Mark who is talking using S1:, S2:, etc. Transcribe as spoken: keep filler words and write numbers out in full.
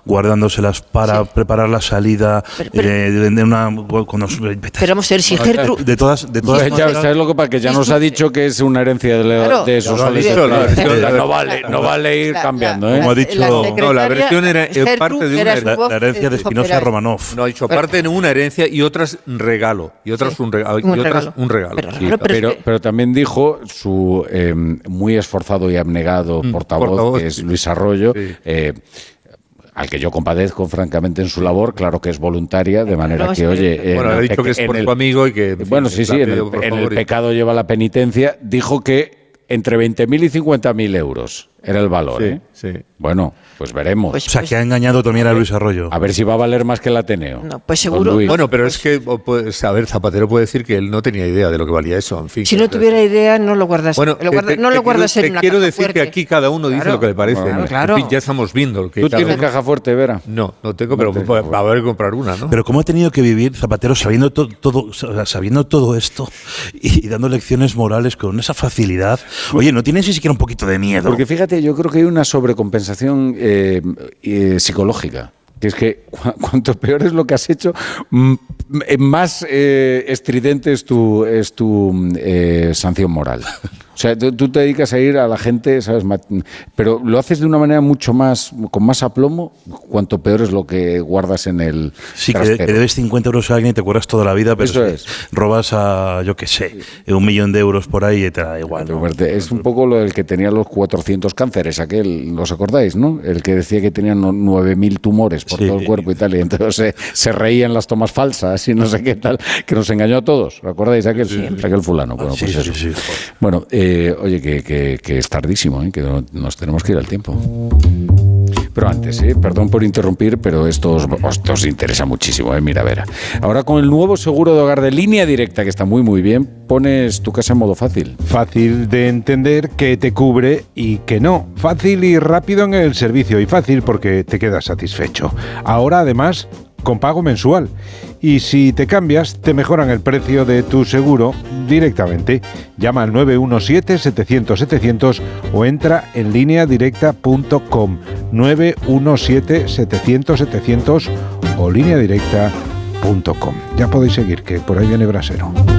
S1: guardándoselas para sí. preparar la salida pero, pero, eh, de, de una... Cuando,
S2: pero vamos a ver si Gertrude...
S1: De todas... De todas
S3: ya, ¿sabes lo que pasa? Que ya nos ha dicho que es una herencia de, claro, de esos solicitudes. No vale, no vale ir cambiando, ¿eh?
S1: Como ha dicho...
S4: La no, la versión era Gertrude, parte de una herencia.
S1: La, la herencia de Spinoza Romanov.
S4: No, ha dicho parte de una herencia y otras regalo. Y otras sí, un regalo. Y otras regalo. un regalo.
S3: Pero, sí, pero, pero también dijo su eh, muy esforzado y abnegado mm, portavoz, portavoz, que es Luis Arroyo, sí. eh, al que yo compadezco francamente en su labor, claro que es voluntaria, de manera no, que, oye...
S4: Bueno, ha dicho que es por el, su amigo y que... En fin,
S3: bueno, sí, sí, en el, en el pecado lleva la penitencia. Dijo que entre veinte mil y cincuenta mil euros era el valor,
S4: sí,
S3: ¿eh?
S4: Sí.
S3: Bueno, pues veremos.
S1: Pues, o sea, que ha engañado también a Luis Arroyo.
S3: A ver si va a valer más que el Ateneo.
S2: No, pues seguro.
S4: Bueno, pero pues, es que, pues, a ver, Zapatero puede decir que él no tenía idea de lo que valía eso, en fin.
S2: Si no tuviera idea, no lo guardas.
S4: Bueno,
S2: lo guarda,
S4: te,
S2: no
S4: te,
S2: lo guardas
S4: te,
S2: en
S4: te
S2: una
S4: quiero
S2: caja
S4: decir
S2: fuerte.
S4: Que aquí cada uno dice
S2: claro.
S4: lo que le parece.
S2: Bueno, claro.
S4: En fin, ya estamos viendo. Lo que
S3: ¿Tú tienes caja fuerte, Vera?
S4: No, no tengo, pero no va a haber que comprar una, ¿no?
S1: Pero ¿cómo ha tenido que vivir Zapatero sabiendo to, todo, sabiendo todo esto y, y dando lecciones morales con esa facilidad? Oye, ¿no tienes ni siquiera un poquito de miedo?
S3: Porque fíjate, yo creo que hay una sobrecompensación eh, eh, psicológica. Que es que cu cuanto peor es lo que has hecho, más eh, estridente es tu, es tu eh, sanción moral. O sea, tú, tú te dedicas a ir a la gente, ¿sabes? Pero lo haces de una manera mucho más, con más aplomo, cuanto peor es lo que guardas en el
S1: Sí, que, que debes cincuenta euros a alguien y te acuerdas toda la vida, pero
S3: Eso
S1: si
S3: es.
S1: robas a, yo qué sé, un millón de euros por ahí y te da igual, ¿no?
S3: Es un poco lo del que tenía los cuatrocientos cánceres, aquel, ¿os acordáis, no? El que decía que tenía nueve mil tumores por sí. todo el cuerpo y tal, y entonces se, se reían las tomas falsas y no sé qué tal, que nos engañó a todos, ¿os acordáis? Aquel, sí, sí. aquel fulano. Bueno,
S1: sí,
S3: pues
S1: sí,
S3: eso.
S1: Sí, sí.
S3: Bueno, eh, oye, que, que, que es tardísimo, ¿eh? Que nos tenemos que ir al tiempo. Pero antes, ¿eh? Perdón por interrumpir, pero esto os, os, os interesa muchísimo, ¿eh? Mira, Vera. Ahora con el nuevo seguro de hogar de Línea Directa, que está muy muy bien, pones tu casa en modo fácil.
S5: Fácil de entender que te cubre y que no. Fácil y rápido en el servicio y fácil porque te quedas satisfecho. Ahora, además, con pago mensual. Y si te cambias, te mejoran el precio de tu seguro directamente. Llama al nueve uno siete, setecientos, setecientos o entra en línea directa punto com. nueve uno siete, setecientos, setecientos o línea directa punto com. Ya podéis seguir, que por ahí viene Brasero.